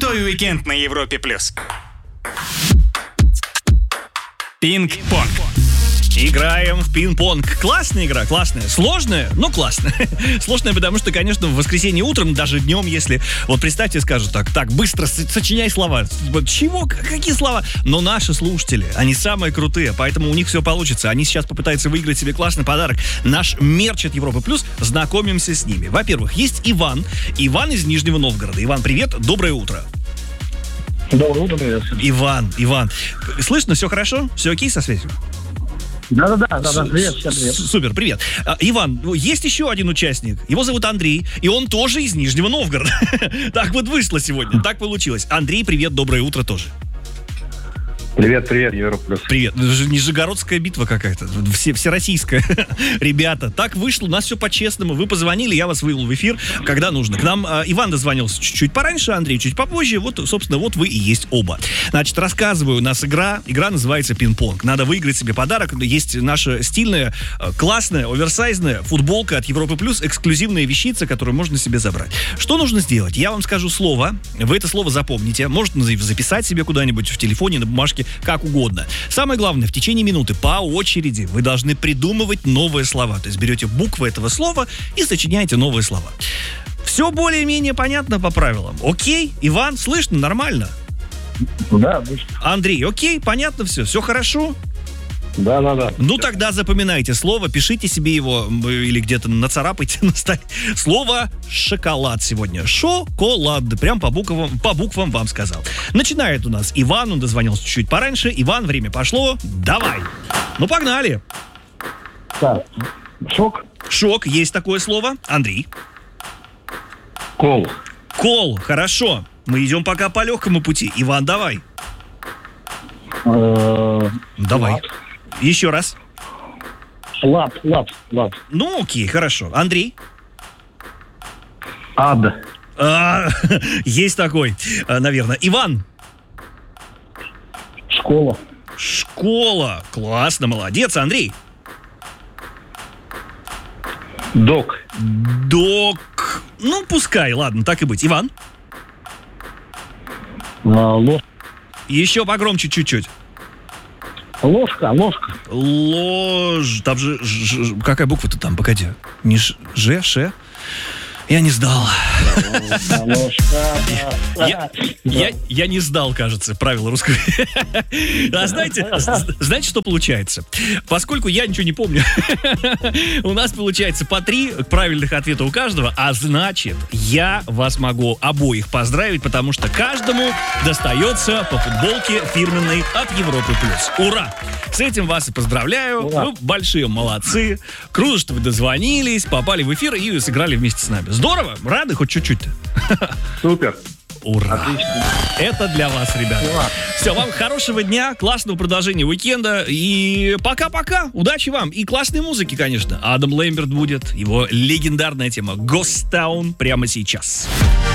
Крутой уикенд на Европе+. Пинг-понг. Играем в пинг-понг. Классная игра, классная. Сложная, но классная. Сложная, потому что, конечно, в воскресенье утром, даже днем, если... Вот представьте, скажут так, быстро сочиняй слова. Чего? Какие слова? Но наши слушатели, они самые крутые, поэтому у них все получится. Они сейчас попытаются выиграть себе классный подарок. Наш мерч от Европы+. Знакомимся с ними. Во-первых, есть Иван. Иван из Нижнего Новгорода. Иван, привет, доброе утро. Доброе утро, привет. Иван. Слышно, все хорошо? Все окей со связью? Да, привет, всем привет. Супер, привет. Иван, есть еще один участник. Его зовут Андрей, и он тоже из Нижнего Новгорода. Так вот вышло сегодня, так получилось. Андрей, привет, доброе утро тоже. Привет, Европа+. Привет. Нижегородская битва какая-то. Всероссийская. Ребята, так вышло. У нас все по-честному. Вы позвонили, я вас вывел в эфир, когда нужно. К нам Иван дозвонился чуть-чуть пораньше, Андрей чуть попозже. Вот, собственно, вот вы и есть оба. Значит, рассказываю. У нас игра. Игра называется пинг-понг. Надо выиграть себе подарок. Есть наша стильная, классная, оверсайзная футболка от Европы+, эксклюзивная вещица, которую можно себе забрать. Что нужно сделать? Я вам скажу слово. Вы это слово запомните. Можете записать себе куда-нибудь в телефоне, на бумажке, как угодно. Самое главное, в течение минуты по очереди вы должны придумывать новые слова. То есть берете буквы этого слова и сочиняете новые слова. Все более-менее понятно по правилам. Окей? Иван, слышно? Нормально? Да. Андрей, окей? Понятно все? Все хорошо? Да. Ну, тогда запоминайте слово, пишите себе его или где-то нацарапайте на столе. Слово «шоколад» сегодня. Шоколад. Прям по буквам вам сказал. Начинает у нас Иван, он дозвонился чуть-чуть пораньше. Иван, время пошло. Давай. Ну, погнали. Так, Шок, есть такое слово. Андрей. Кол, хорошо. Мы идем пока по легкому пути. Иван, давай. Давай. Еще раз. Лап. Ну, окей, хорошо. Андрей? Ад. Есть такой, наверное. Иван? Школа. Классно, молодец. Андрей? Док. Ну, пускай, ладно, так и быть. Иван? Ложка. Еще погромче чуть-чуть. Ложка. Там же... Какая буква-то там? Погоди. Не Ш? Я не сдал. Я не сдал, кажется, правила русского. А знаете, что получается? Поскольку я ничего не помню, у нас получается по 3 правильных ответа у каждого, а значит, я вас могу обоих поздравить, потому что каждому достается по футболке фирменной от Европы+. Ура! С этим вас и поздравляю. Вы большие молодцы. Круто, что вы дозвонились, попали в эфир и сыграли вместе с нами. Здорово, рады хоть чуть-чуть-то. Супер. Ура. Отлично. Это для вас, ребята. Все, вам хорошего дня, классного продолжения уикенда. И пока-пока. Удачи вам. И классной музыки, конечно. Адам Лэмберт будет. Его легендарная тема «Ghost Town» прямо сейчас.